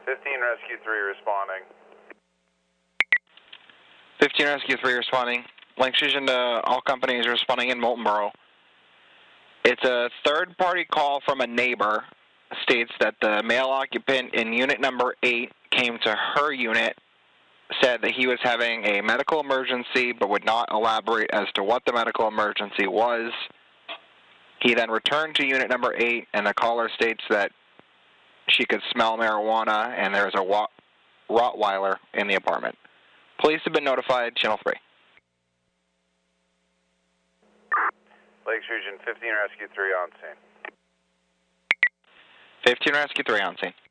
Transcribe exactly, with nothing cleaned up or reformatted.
fifteen Rescue three responding. fifteen Rescue three responding. Link Fusion to all companies responding in Molten Borough. It's a third-party call from a neighbor. States that the male occupant in unit number eight came to her unit, said that he was having a medical emergency but would not elaborate as to what the medical emergency was. He then returned to unit number eight, and the caller states that she could smell marijuana and there's a Rottweiler in the apartment. Police have been notified. Channel three. Lake Fusion, fifteen Rescue three on scene. fifteen Rescue three on scene.